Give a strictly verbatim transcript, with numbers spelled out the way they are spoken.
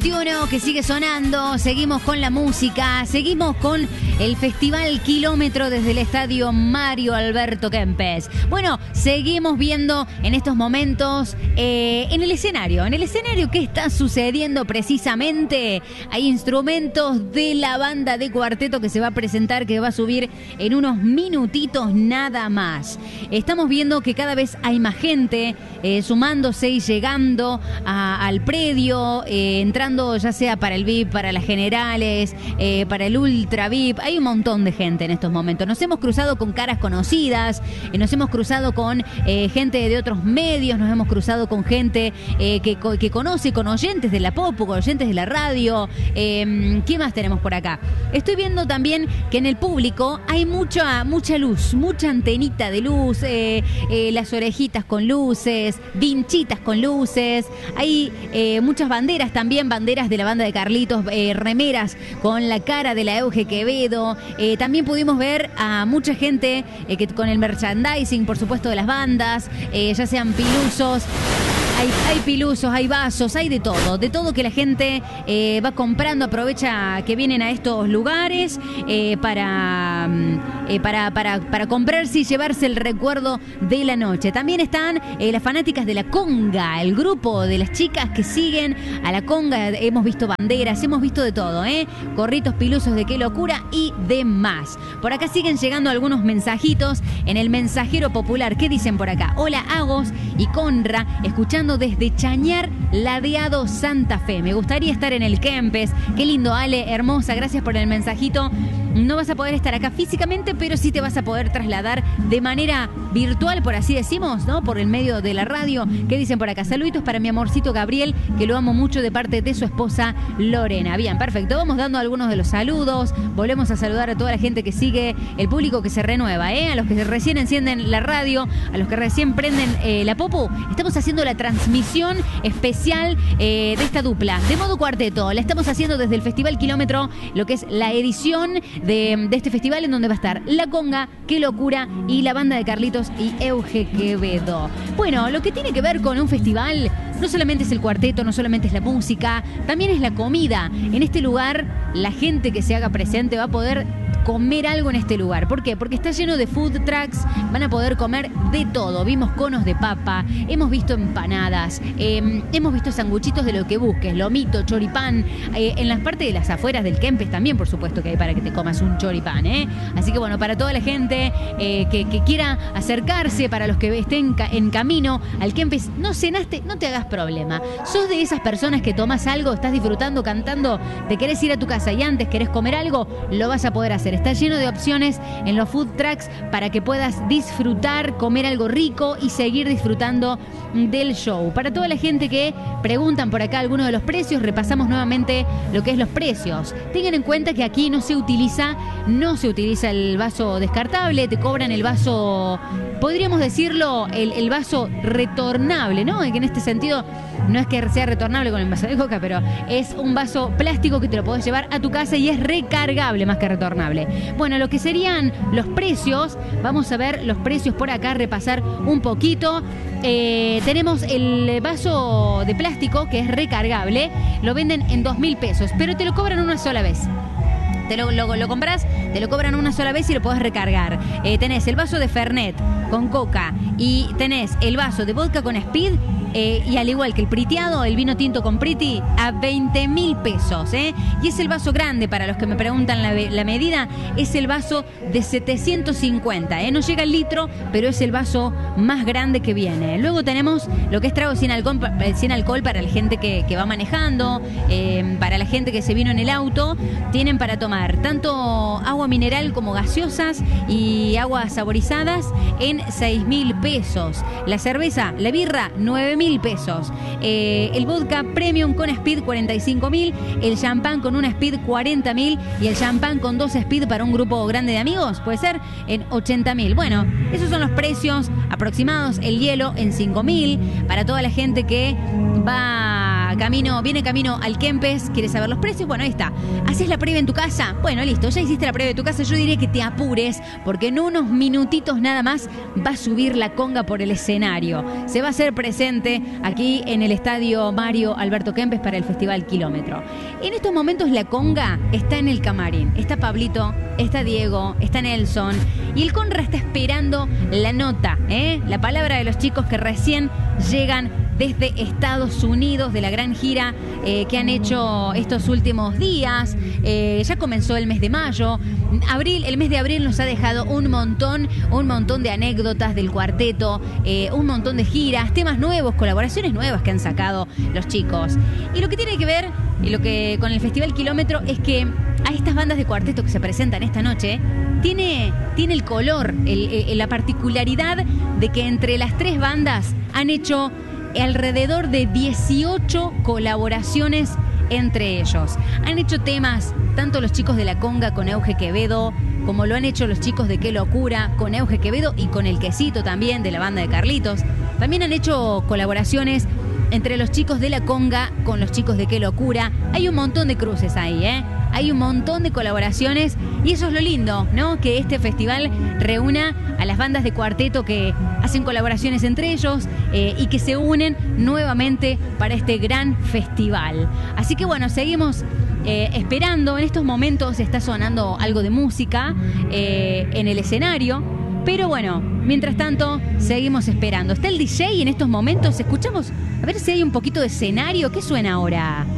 veintiuno que sigue sonando, seguimos con la música, seguimos con el Festival Kilómetro desde el Estadio Mario Alberto Kempes. Bueno, seguimos viendo en estos momentos eh, en el escenario, en el escenario qué está sucediendo precisamente. Hay instrumentos de la banda de cuarteto que se va a presentar, que va a subir en unos minutitos nada más. Estamos viendo que cada vez hay más gente eh, sumándose y llegando a, al predio, eh, entrando ya sea para el V I P, para las generales, eh, para el Ultra V I P. Hay un montón de gente en estos momentos. Nos hemos cruzado con caras conocidas, eh, nos hemos cruzado con eh, gente de otros medios, nos hemos cruzado con gente eh, que, que conoce, con oyentes de la Popu, con oyentes de la radio. Eh, ¿Qué más tenemos por acá? Estoy viendo también que en el público hay mucha, mucha luz, mucha antenita de luz, eh, eh, las orejitas con luces, vinchitas con luces. Hay eh, muchas banderas también, banderas de la banda de Carlitos, eh, remeras con la cara de la Euge Quevedo. Eh, también pudimos ver a mucha gente eh, que con el merchandising, por supuesto, de las bandas, eh, ya sean pilusos. Hay, hay pilusos, hay vasos, hay de todo, de todo que la gente eh, va comprando, aprovecha que vienen a estos lugares eh, para, eh, para, para, para comprarse y llevarse el recuerdo de la noche. También están eh, las fanáticas de la conga, el grupo de las chicas que siguen a la conga. Hemos visto banderas, hemos visto de todo, ¿eh? Corritos, pilusos de Qué Locura y demás. Por acá siguen llegando algunos mensajitos en el mensajero popular. ¿Qué dicen por acá? Hola, Agos y Conra, escuchando desde Chañar, Ladeado, Santa Fe. Me gustaría estar en el Kempes. Qué lindo, Ale, hermosa, gracias por el mensajito. No vas a poder estar acá físicamente, pero sí te vas a poder trasladar de manera virtual, por así decimos, ¿no? Por el medio de la radio. ¿Qué dicen por acá? Saluditos para mi amorcito Gabriel, que lo amo mucho, de parte de su esposa Lorena. Bien, perfecto. Vamos dando algunos de los saludos. Volvemos a saludar a toda la gente que sigue, el público que se renueva, ¿eh? A los que recién encienden la radio, a los que recién prenden eh, la Popu. Estamos haciendo la transmisión especial eh, de esta dupla, de modo cuarteto. La estamos haciendo desde el Festival Kilómetro, lo que es la edición De, de este festival, en donde va a estar La Conga, Qué Locura y la banda de Carlitos y Euge Quevedo. Bueno, lo que tiene que ver con un festival no solamente es el cuarteto, no solamente es la música, también es la comida. En este lugar, la gente que se haga presente va a poder comer algo en este lugar. ¿Por qué? Porque está lleno de food trucks, van a poder comer de todo. Vimos conos de papa, hemos visto empanadas, eh, hemos visto sanguchitos de lo que busques, lomito, choripán. Eh, en las partes de las afueras del Kempes también, por supuesto, que hay para que te comas un choripán, ¿eh? Así que bueno, para toda la gente eh, que, que quiera acercarse, para los que estén ca- en camino al Kempes, no cenaste, no te hagas problema. Sos de esas personas que tomás algo, estás disfrutando, cantando, te querés ir a tu casa y antes querés comer algo, lo vas a poder hacer. Está lleno de opciones en los food trucks para que puedas disfrutar, comer algo rico y seguir disfrutando del show. Para toda la gente que preguntan por acá algunos de los precios, repasamos nuevamente lo que es los precios. Tengan en cuenta que aquí no se utiliza, no se utiliza el vaso descartable, te cobran el vaso, podríamos decirlo, el, el vaso retornable, ¿no? Que en este sentido no es que sea retornable con el vaso de coca, pero es un vaso plástico que te lo podés llevar a tu casa y es recargable más que retornable. Bueno, lo que serían los precios, vamos a ver los precios por acá, repasar un poquito. Eh, tenemos el vaso de plástico que es recargable, lo venden en dos mil pesos, pero te lo cobran una sola vez. Te lo, lo, lo compras, te lo cobran una sola vez y lo podés recargar. Eh, tenés el vaso de Fernet con coca y tenés el vaso de vodka con Speed. Eh, y al igual que el priteado, el vino tinto con Priti, a veinte mil pesos, ¿eh? Y es el vaso grande, para los que me preguntan la, la medida, es el vaso de setecientos cincuenta, ¿eh? No llega al litro, pero es el vaso más grande que viene. Luego tenemos lo que es trago sin alcohol, sin alcohol para la gente que, que va manejando, eh, para la gente que se vino en el auto, tienen para tomar tanto agua mineral como gaseosas y aguas saborizadas en seis mil pesos. La cerveza, la birra, nueve mil pesos. Eh, el vodka premium con Speed, cuarenta y cinco mil. El champán con una Speed, cuarenta mil. Y el champán con dos Speed para un grupo grande de amigos, puede ser, en ochenta mil. Bueno, esos son los precios aproximados. El hielo en cinco mil. Para toda la gente que va va camino, viene camino al Kempes, ¿quieres saber los precios? Bueno, ahí está. ¿Haces la previa en tu casa? Bueno, listo, ya hiciste la previa de tu casa. Yo diría que te apures, porque en unos minutitos nada más va a subir la conga por el escenario. Se va a hacer presente aquí en el estadio Mario Alberto Kempes para el Festival Kilómetro. En estos momentos la conga está en el camarín. Está Pablito, está Diego, está Nelson. Y el Conra está esperando la nota, ¿eh? La palabra de los chicos que recién llegan desde Estados Unidos, de la gran gira eh, que han hecho estos últimos días. Eh, ya comenzó el mes de mayo. Abril, el mes de abril nos ha dejado un montón, un montón de anécdotas del cuarteto, eh, un montón de giras, temas nuevos, colaboraciones nuevas que han sacado los chicos. Y lo que tiene que ver y lo que con el Festival Kilómetro es que a estas bandas de cuarteto que se presentan esta noche, tiene, tiene el color, el, el, la particularidad de que entre las tres bandas han hecho alrededor de dieciocho colaboraciones entre ellos. Han hecho temas tanto los chicos de la conga con Euge Quevedo, como lo han hecho los chicos de Qué Locura con Euge Quevedo y con El Quesito también, de la banda de Carlitos. También han hecho colaboraciones entre los chicos de la conga con los chicos de Qué Locura. Hay un montón de cruces ahí, ¿eh? Hay un montón de colaboraciones y eso es lo lindo, ¿no? Que este festival reúna a las bandas de cuarteto que hacen colaboraciones entre ellos eh, y que se unen nuevamente para este gran festival. Así que bueno, seguimos eh, esperando. En estos momentos está sonando algo de música eh, en el escenario. Pero bueno, mientras tanto, seguimos esperando. Está el D J en estos momentos. Escuchamos, a ver si hay un poquito de escenario. ¿Qué suena ahora?